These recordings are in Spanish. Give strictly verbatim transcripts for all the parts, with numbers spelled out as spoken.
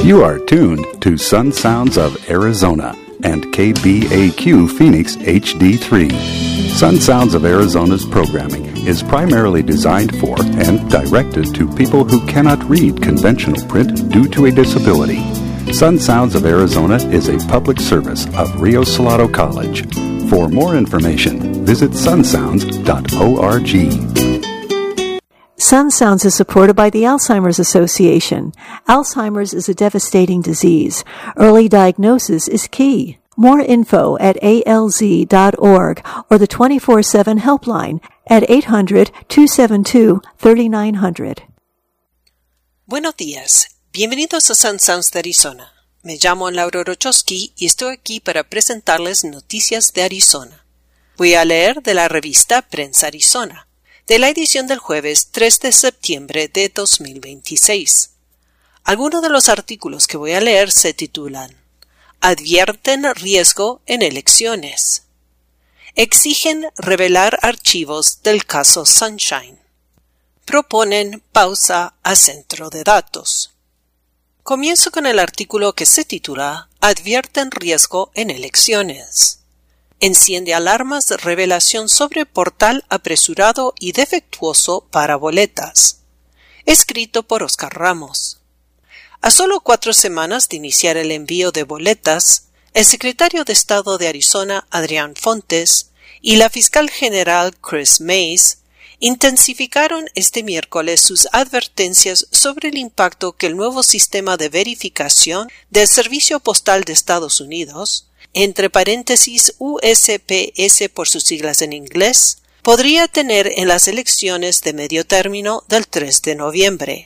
You are tuned to Sun Sounds of Arizona and K B A Q Phoenix H D three. Sun Sounds of Arizona's programming is primarily designed for and directed to people who cannot read conventional print due to a disability. Sun Sounds of Arizona is a public service of Rio Salado College. For more information, visit sun sounds dot org. Sun Sounds is supported by the Alzheimer's Association. Alzheimer's is a devastating disease. Early diagnosis is key. More info at A L Z dot org or the twenty-four seven helpline at eight hundred, two seven two, three nine zero zero. Buenos días. Bienvenidos a Sun Sounds de Arizona. Me llamo Laura Orochowski y estoy aquí para presentarles noticias de Arizona. Voy a leer de la revista Prensa Arizona, de la edición del jueves tres de septiembre de dos mil veintiséis. Algunos de los artículos que voy a leer se titulan Advierten riesgo en elecciones. Exigen revelar archivos del caso Sunshine. Proponen pausa a centro de datos. Comienzo con el artículo que se titula Advierten riesgo en elecciones. Enciende alarmas de revelación sobre portal apresurado y defectuoso para boletas. Escrito por Oscar Ramos. A solo cuatro semanas de iniciar el envío de boletas, el secretario de Estado de Arizona, Adrián Fontes, y la fiscal general, Chris Mays, intensificaron este miércoles sus advertencias sobre el impacto que el nuevo sistema de verificación del Servicio Postal de Estados Unidos, entre paréntesis U S P S por sus siglas en inglés, podría tener en las elecciones de medio término del tres de noviembre.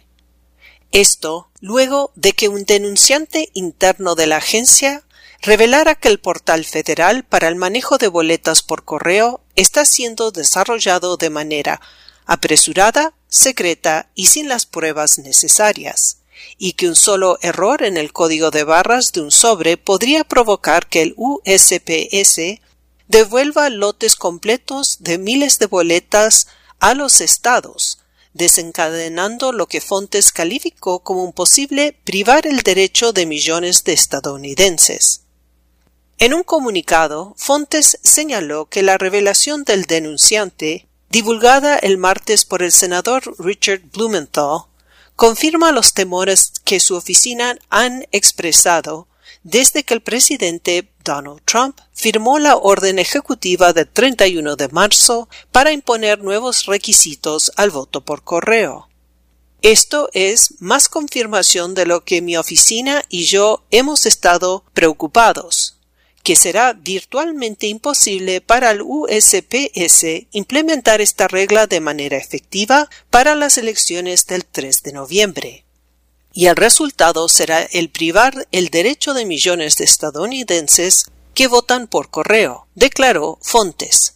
Esto luego de que un denunciante interno de la agencia revelara que el portal federal para el manejo de boletas por correo está siendo desarrollado de manera apresurada, secreta y sin las pruebas necesarias, y que un solo error en el código de barras de un sobre podría provocar que el U S P S devuelva lotes completos de miles de boletas a los estados, desencadenando lo que Fontes calificó como un posible privar el derecho de millones de estadounidenses. En un comunicado, Fontes señaló que la revelación del denunciante, divulgada el martes por el senador Richard Blumenthal, confirma los temores que su oficina han expresado desde que el presidente Donald Trump firmó la orden ejecutiva del treinta y uno de marzo para imponer nuevos requisitos al voto por correo. Esto es más confirmación de lo que mi oficina y yo hemos estado preocupados, que será virtualmente imposible para el U S P S implementar esta regla de manera efectiva para las elecciones del tres de noviembre. Y el resultado será el privar el derecho de millones de estadounidenses que votan por correo, declaró Fontes.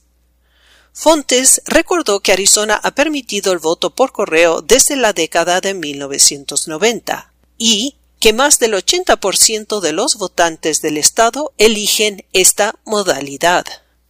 Fontes recordó que Arizona ha permitido el voto por correo desde la década de mil novecientos noventa y que más del ochenta por ciento de los votantes del estado eligen esta modalidad.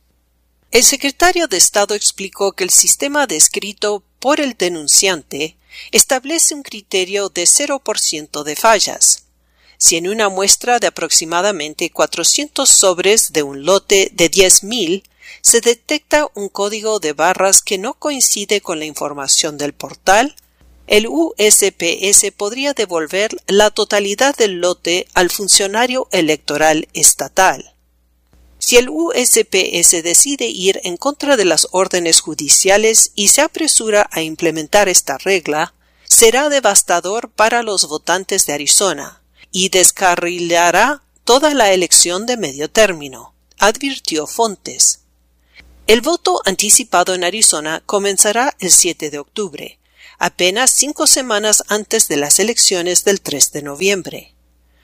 El secretario de Estado explicó que el sistema descrito por el denunciante establece un criterio de cero por ciento de fallas. Si en una muestra de aproximadamente cuatrocientos sobres de un lote de diez mil se detecta un código de barras que no coincide con la información del portal, el U S P S podría devolver la totalidad del lote al funcionario electoral estatal. Si el U S P S decide ir en contra de las órdenes judiciales y se apresura a implementar esta regla, será devastador para los votantes de Arizona y descarrilará toda la elección de medio término, advirtió Fontes. El voto anticipado en Arizona comenzará el siete de octubre. Apenas cinco semanas antes de las elecciones del tres de noviembre.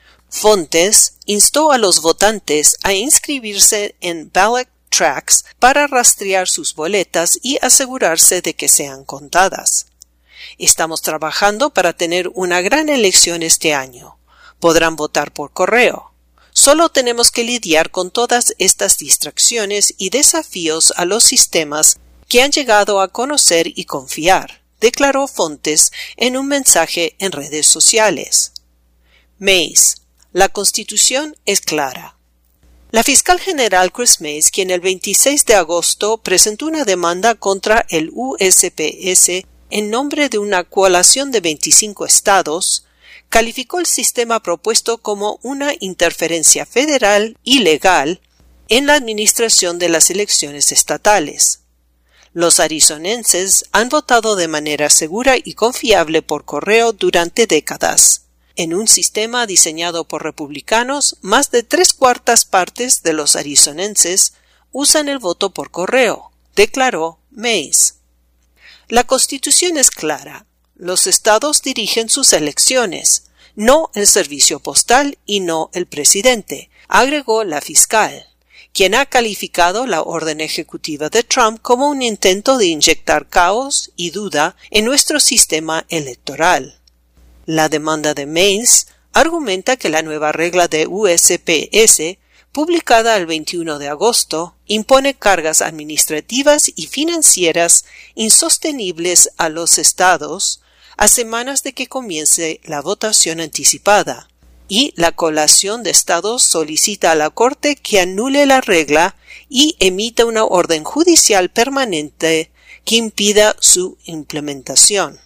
Fontes instó a los votantes a inscribirse en Ballot Tracks para rastrear sus boletas y asegurarse de que sean contadas. Estamos trabajando para tener una gran elección este año. Podrán votar por correo. Solo tenemos que lidiar con todas estas distracciones y desafíos a los sistemas que han llegado a conocer y confiar, declaró Fontes en un mensaje en redes sociales. Mays. La Constitución es clara. La fiscal general Chris Mays, quien el veintiséis de agosto presentó una demanda contra el U S P S en nombre de una coalición de veinticinco estados, calificó el sistema propuesto como una interferencia federal ilegal en la administración de las elecciones estatales. Los arizonenses han votado de manera segura y confiable por correo durante décadas. En un sistema diseñado por republicanos, más de tres cuartas partes de los arizonenses usan el voto por correo, declaró Mays. La Constitución es clara. Los estados dirigen sus elecciones, no el servicio postal y no el presidente, agregó la fiscal, quien ha calificado la orden ejecutiva de Trump como un intento de inyectar caos y duda en nuestro sistema electoral. La demanda de Mays argumenta que la nueva regla de U S P S, publicada el veintiuno de agosto, impone cargas administrativas y financieras insostenibles a los estados a semanas de que comience la votación anticipada, y la coalición de estados solicita a la Corte que anule la regla y emita una orden judicial permanente que impida su implementación.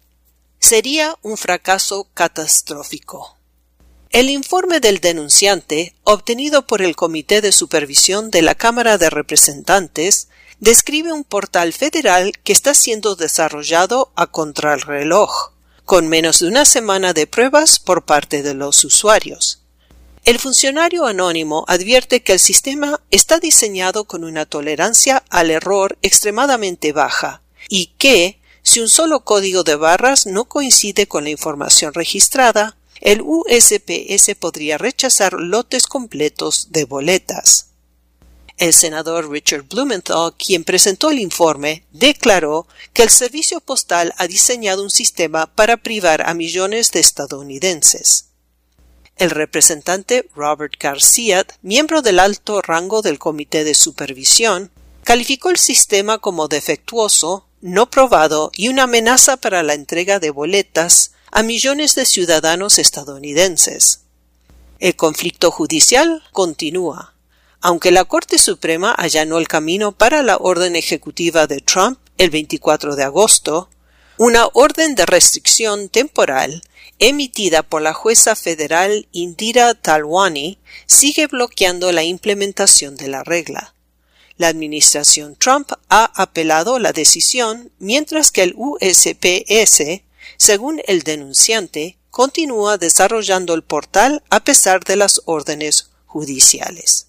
Sería un fracaso catastrófico. El informe del denunciante, obtenido por el Comité de Supervisión de la Cámara de Representantes, describe un portal federal que está siendo desarrollado a contrarreloj, con menos de una semana de pruebas por parte de los usuarios. El funcionario anónimo advierte que el sistema está diseñado con una tolerancia al error extremadamente baja y que, si un solo código de barras no coincide con la información registrada, el U S P S podría rechazar lotes completos de boletas. El senador Richard Blumenthal, quien presentó el informe, declaró que el servicio postal ha diseñado un sistema para privar a millones de estadounidenses. El representante Robert Garcia, miembro del alto rango del Comité de Supervisión, calificó el sistema como defectuoso, no probado y una amenaza para la entrega de boletas a millones de ciudadanos estadounidenses. El conflicto judicial continúa. Aunque la Corte Suprema allanó el camino para la orden ejecutiva de Trump el veinticuatro de agosto, una orden de restricción temporal emitida por la jueza federal Indira Talwani sigue bloqueando la implementación de la regla. La administración Trump ha apelado la decisión, mientras que el U S P S, según el denunciante, continúa desarrollando el portal a pesar de las órdenes judiciales.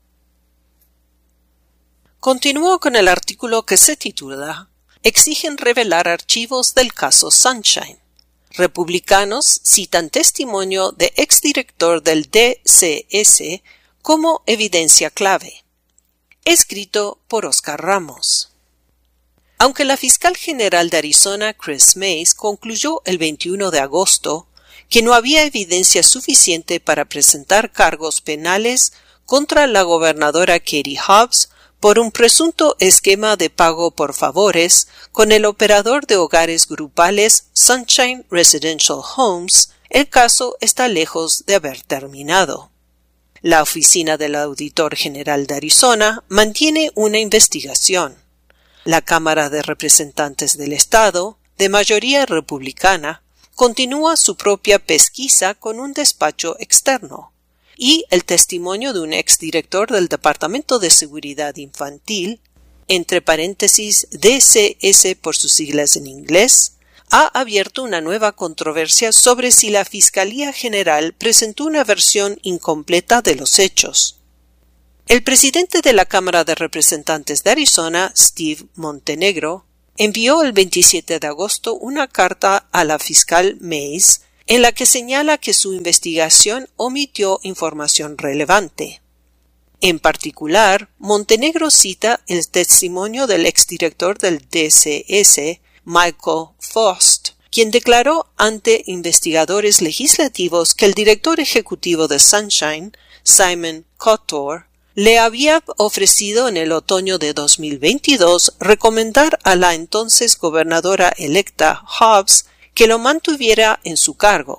Continuó con el artículo que se titula «Exigen revelar archivos del caso Sunshine». Republicanos citan testimonio de exdirector del D C S como evidencia clave. Escrito por Oscar Ramos. Aunque la fiscal general de Arizona, Chris Mays, concluyó el veintiuno de agosto que no había evidencia suficiente para presentar cargos penales contra la gobernadora Katie Hobbs por un presunto esquema de pago por favores con el operador de hogares grupales Sunshine Residential Homes, el caso está lejos de haber terminado. La Oficina del Auditor General de Arizona mantiene una investigación. La Cámara de Representantes del Estado, de mayoría republicana, continúa su propia pesquisa con un despacho externo, y el testimonio de un exdirector del Departamento de Seguridad Infantil, entre paréntesis D C S por sus siglas en inglés, ha abierto una nueva controversia sobre si la Fiscalía General presentó una versión incompleta de los hechos. El presidente de la Cámara de Representantes de Arizona, Steve Montenegro, envió el veintisiete de agosto una carta a la fiscal Mays en la que señala que su investigación omitió información relevante. En particular, Montenegro cita el testimonio del exdirector del D C S, Michael Faust, quien declaró ante investigadores legislativos que el director ejecutivo de Sunshine, Simon Cotor, le había ofrecido en el otoño de dos mil veintidós recomendar a la entonces gobernadora electa Hobbs que lo mantuviera en su cargo,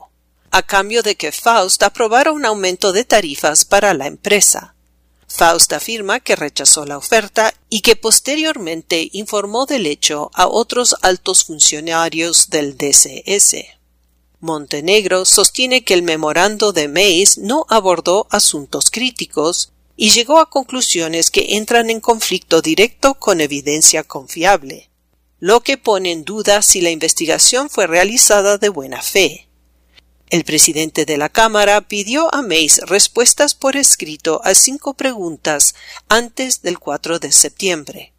a cambio de que Faust aprobara un aumento de tarifas para la empresa. Faust afirma que rechazó la oferta y que posteriormente informó del hecho a otros altos funcionarios del D C S. Montenegro sostiene que el memorando de Mays no abordó asuntos críticos y llegó a conclusiones que entran en conflicto directo con evidencia confiable, lo que pone en duda si la investigación fue realizada de buena fe. El presidente de la Cámara pidió a Mays respuestas por escrito a cinco preguntas antes del cuatro de septiembre.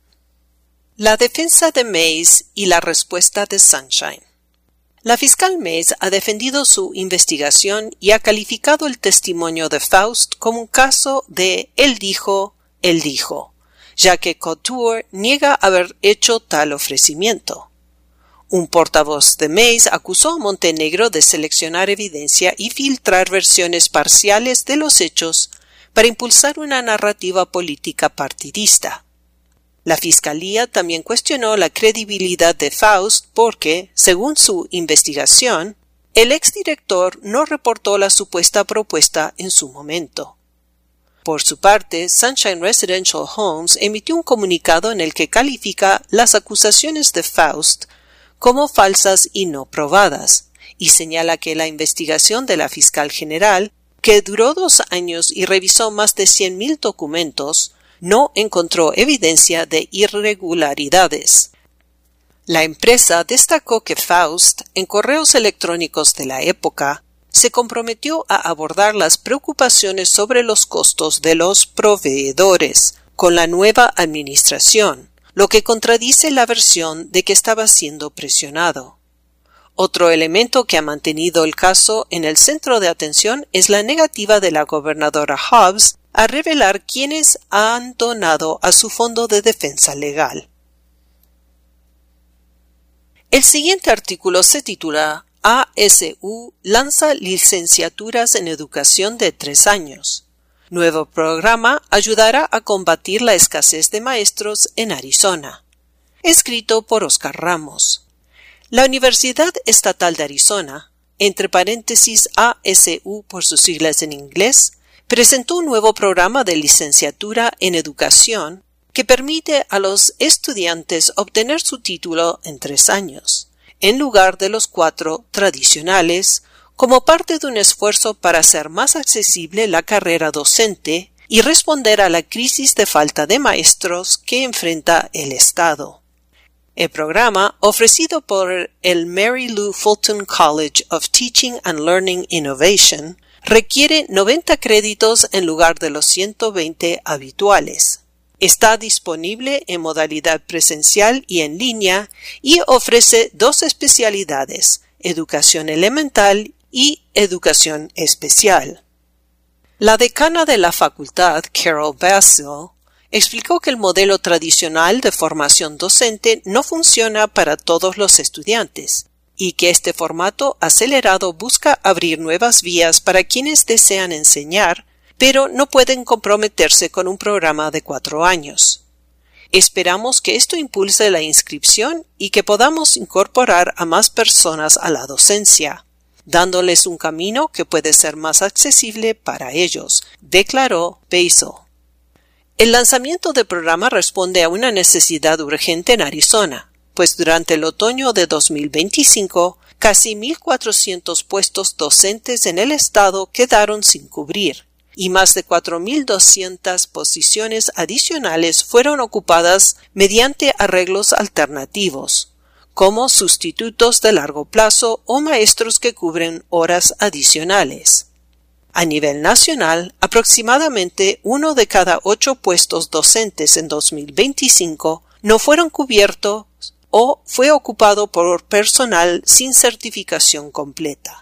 La defensa de Mays y la respuesta de Sunshine. La fiscal Mays ha defendido su investigación y ha calificado el testimonio de Faust como un caso de él dijo, él dijo, ya que Couture niega haber hecho tal ofrecimiento. Un portavoz de Mays acusó a Montenegro de seleccionar evidencia y filtrar versiones parciales de los hechos para impulsar una narrativa política partidista. La Fiscalía también cuestionó la credibilidad de Faust porque, según su investigación, el exdirector no reportó la supuesta propuesta en su momento. Por su parte, Sunshine Residential Homes emitió un comunicado en el que califica las acusaciones de Faust como falsas y no probadas, y señala que la investigación de la fiscal general, que duró dos años y revisó más de cien mil documentos, no encontró evidencia de irregularidades. La empresa destacó que Faust, en correos electrónicos de la época, se comprometió a abordar las preocupaciones sobre los costos de los proveedores con la nueva administración, lo que contradice la versión de que estaba siendo presionado. Otro elemento que ha mantenido el caso en el centro de atención es la negativa de la gobernadora Hobbs a revelar quiénes han donado a su fondo de defensa legal. El siguiente artículo se titula A S U lanza licenciaturas en educación de tres años. Nuevo programa ayudará a combatir la escasez de maestros en Arizona. Escrito por Oscar Ramos. La Universidad Estatal de Arizona, entre paréntesis A S U por sus siglas en inglés, presentó un nuevo programa de licenciatura en educación que permite a los estudiantes obtener su título en tres años, en lugar de los cuatro tradicionales, como parte de un esfuerzo para hacer más accesible la carrera docente y responder a la crisis de falta de maestros que enfrenta el Estado. El programa, ofrecido por el Mary Lou Fulton College of Teaching and Learning Innovation, requiere noventa créditos en lugar de los ciento veinte habituales. Está disponible en modalidad presencial y en línea y ofrece dos especialidades, educación elemental y educación especial. La decana de la facultad, Carol Basil, explicó que el modelo tradicional de formación docente no funciona para todos los estudiantes y que este formato acelerado busca abrir nuevas vías para quienes desean enseñar, pero no pueden comprometerse con un programa de cuatro años. Esperamos que esto impulse la inscripción y que podamos incorporar a más personas a la docencia, dándoles un camino que puede ser más accesible para ellos, declaró Basil. El lanzamiento del programa responde a una necesidad urgente en Arizona, pues durante el otoño de dos mil veinticinco, casi mil cuatrocientos puestos docentes en el estado quedaron sin cubrir, y más de cuatro mil doscientas posiciones adicionales fueron ocupadas mediante arreglos alternativos, como sustitutos de largo plazo o maestros que cubren horas adicionales. A nivel nacional, aproximadamente uno de cada ocho puestos docentes en dos mil veinticinco no fueron cubiertos o fue ocupado por personal sin certificación completa.